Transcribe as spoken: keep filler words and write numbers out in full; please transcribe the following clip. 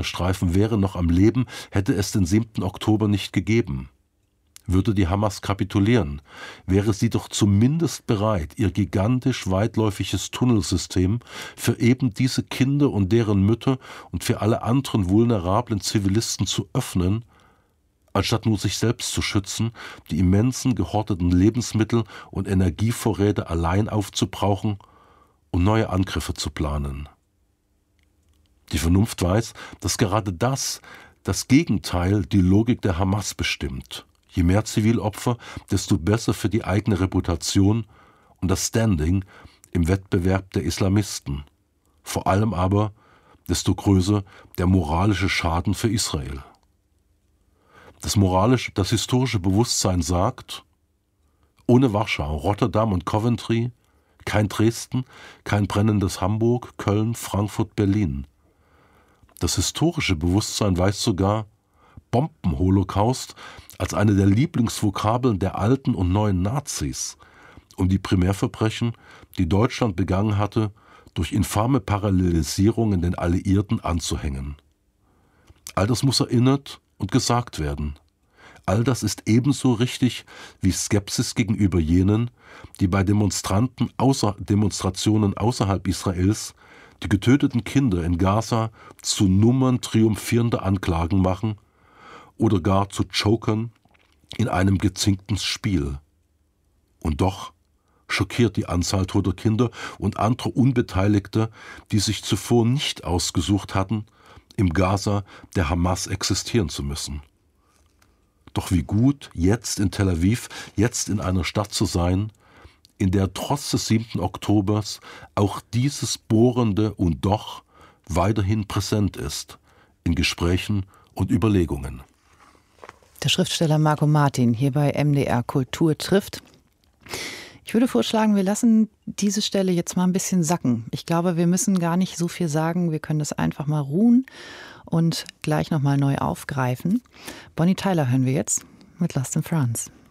Gazastreifen wäre noch am Leben, hätte es den siebten Oktober nicht gegeben. Würde die Hamas kapitulieren, wäre sie doch zumindest bereit, ihr gigantisch weitläufiges Tunnelsystem für eben diese Kinder und deren Mütter und für alle anderen vulnerablen Zivilisten zu öffnen, anstatt nur sich selbst zu schützen, die immensen gehorteten Lebensmittel und Energievorräte allein aufzubrauchen und neue Angriffe zu planen. Die Vernunft weiß, dass gerade das, das Gegenteil, die Logik der Hamas bestimmt. Je mehr Zivilopfer, desto besser für die eigene Reputation und das Standing im Wettbewerb der Islamisten. Vor allem aber, desto größer der moralische Schaden für Israel. Das moralische, das historische Bewusstsein sagt, ohne Warschau, Rotterdam und Coventry, kein Dresden, kein brennendes Hamburg, Köln, Frankfurt, Berlin. Das historische Bewusstsein weiß sogar, Bombenholocaust als eine der Lieblingsvokabeln der alten und neuen Nazis, um die Primärverbrechen, die Deutschland begangen hatte, durch infame Parallelisierungen den Alliierten anzuhängen. All das muss erinnert und gesagt werden. All das ist ebenso richtig wie Skepsis gegenüber jenen, die bei Demonstranten außer, Demonstrationen außerhalb Israels die getöteten Kinder in Gaza zu Nummern triumphierender Anklagen machen oder gar zu Jokern in einem gezinkten Spiel. Und doch schockiert die Anzahl toter Kinder und anderer Unbeteiligter, die sich zuvor nicht ausgesucht hatten, im Gaza der Hamas existieren zu müssen. Doch wie gut, jetzt in Tel Aviv, jetzt in einer Stadt zu sein, in der trotz des siebten Oktobers auch dieses bohrende und doch weiterhin präsent ist, in Gesprächen und Überlegungen. Der Schriftsteller Marco Martin hier bei M D R Kultur trifft. Ich würde vorschlagen, wir lassen diese Stelle jetzt mal ein bisschen sacken. Ich glaube, wir müssen gar nicht so viel sagen. Wir können das einfach mal ruhen und gleich nochmal neu aufgreifen. Bonnie Tyler hören wir jetzt mit Lost in France.